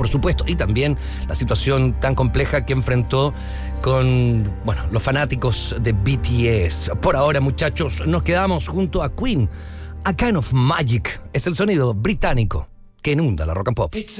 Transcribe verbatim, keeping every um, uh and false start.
por supuesto, y también la situación tan compleja que enfrentó con, bueno, los fanáticos de B T S. Por ahora, muchachos, nos quedamos junto a Queen. A Kind of Magic es el sonido británico que inunda la rock and pop.